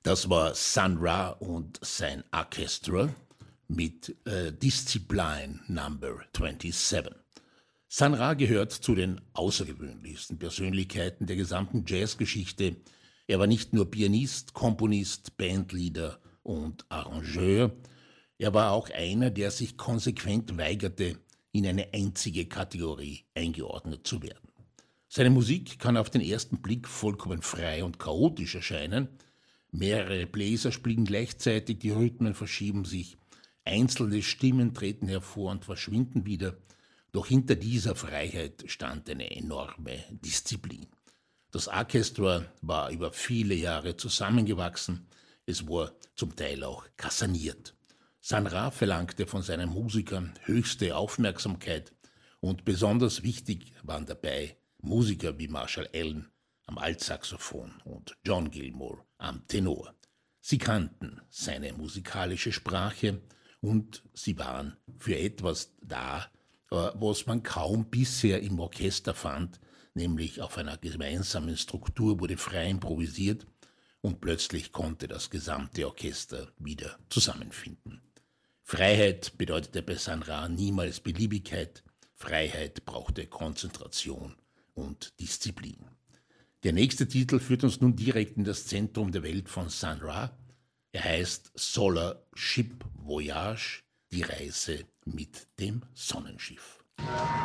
Das war Sun Ra und sein Orchestra mit Discipline Number 27. Sun Ra gehört zu den außergewöhnlichsten Persönlichkeiten der gesamten Jazzgeschichte. Er war nicht nur Pianist, Komponist, Bandleader und Arrangeur, er war auch einer, der sich konsequent weigerte, in eine einzige Kategorie eingeordnet zu werden. Seine Musik kann auf den ersten Blick vollkommen frei und chaotisch erscheinen. Mehrere Bläser spielen gleichzeitig, die Rhythmen verschieben sich, einzelne Stimmen treten hervor und verschwinden wieder. Doch hinter dieser Freiheit stand eine enorme Disziplin. Das Orchester war über viele Jahre zusammengewachsen, es war zum Teil auch kaserniert. Sun Ra verlangte von seinen Musikern höchste Aufmerksamkeit und besonders wichtig waren dabei Musiker wie Marshall Allen am Altsaxophon und John Gilmore am Tenor. Sie kannten seine musikalische Sprache und sie waren für etwas da, was man kaum bisher im Orchester fand, nämlich auf einer gemeinsamen Struktur wurde frei improvisiert und plötzlich konnte das gesamte Orchester wieder zusammenfinden. Freiheit bedeutete bei Sun Ra niemals Beliebigkeit, Freiheit brauchte Konzentration und Disziplin. Der nächste Titel führt uns nun direkt in das Zentrum der Welt von Sun Ra. Er heißt Solar Ship Voyage, die Reise mit dem Sonnenschiff.